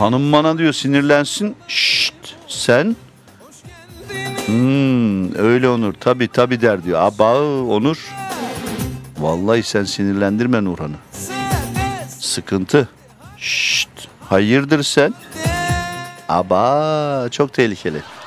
Hanım bana diyor sinirlensin. Şşt sen. Öyle Onur. Tabii der diyor. Aba Onur. Vallahi sen sinirlendirme Nurhan'ı. Sıkıntı. Şşt hayırdır sen? Aba çok tehlikeli.